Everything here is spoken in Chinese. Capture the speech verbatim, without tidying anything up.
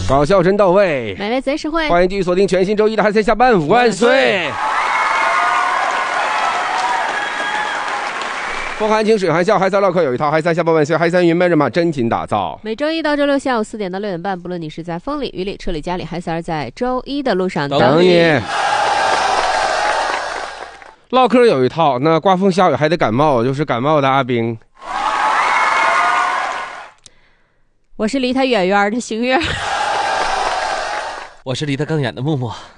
搞笑真到位， 美味贼实惠。 欢迎继续锁定全新周一的嗨森下班万岁！风寒晴水寒笑，嗨森唠嗑有一套，嗨森下班万岁，嗨森云麦人马真情打造。 每周一到周六下午四点到六点半，不论你是在风里雨里车里家里，嗨森在周一的路上等你。 唠嗑有一套，那刮风下雨还得感冒，就是感冒的阿兵。 我是离他远远的星月， 我是离他更远的木木。